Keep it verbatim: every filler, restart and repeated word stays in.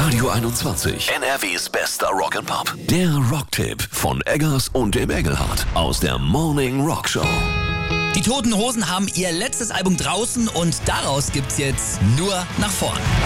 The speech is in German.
Radio einundzwanzig, N R Ws bester Rock'n'Pop. Der Rocktipp von Eggers und dem Engelhardt aus der Morning Rock Show. Die Toten Hosen haben ihr letztes Album draußen und daraus gibt's jetzt nur nach vorn.